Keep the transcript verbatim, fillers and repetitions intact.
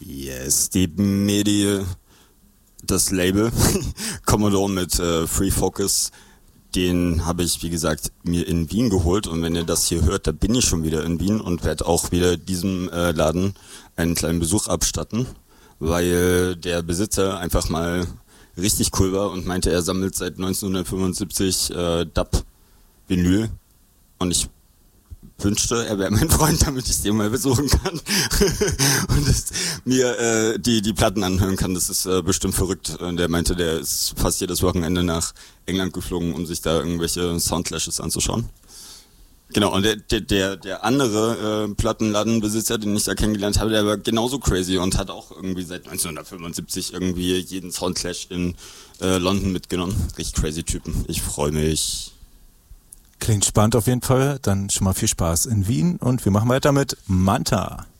Yes, die Medi, das Label Commodore mit äh, Free Focus, den habe ich, wie gesagt, mir in Wien geholt. Und wenn ihr das hier hört, da bin ich schon wieder in Wien und werde auch wieder diesem äh, Laden einen kleinen Besuch abstatten, weil der Besitzer einfach mal richtig cool war und meinte, er sammelt seit neunzehnhundertfünfundsiebzig äh, Dub-Vinyl und ich wünschte, er wäre mein Freund, damit ich den mal besuchen kann und das, mir äh, die die Platten anhören kann. Das ist äh, bestimmt verrückt. Und der meinte, der ist fast jedes Wochenende nach England geflogen, um sich da irgendwelche Soundclashes anzuschauen. Genau, und der der der andere äh, Plattenladenbesitzer, den ich da kennengelernt habe, der war genauso crazy und hat auch irgendwie seit neunzehnhundertfünfundsiebzig irgendwie jeden Soundclash in äh, London mitgenommen. Richtig crazy Typen. Ich freue mich. Klingt spannend auf jeden Fall. Dann schon mal viel Spaß in Wien und wir machen weiter mit Manta.